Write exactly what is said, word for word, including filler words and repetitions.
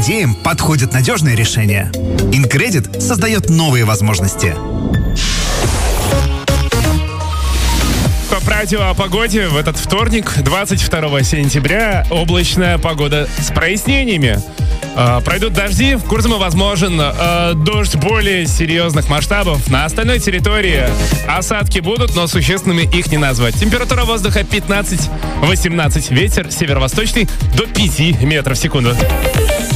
идеям подходит надежное решение. Incredit создает новые возможности. Радио о погоде в этот вторник, двадцать второго сентября. Облачная погода с прояснениями. Э, пройдут дожди, в Курзаме возможен э, дождь более серьезных масштабов. На остальной территории осадки будут, но существенными их не назвать. Температура воздуха пятнадцать-восемнадцать, ветер северо-восточный до пяти метров в секунду.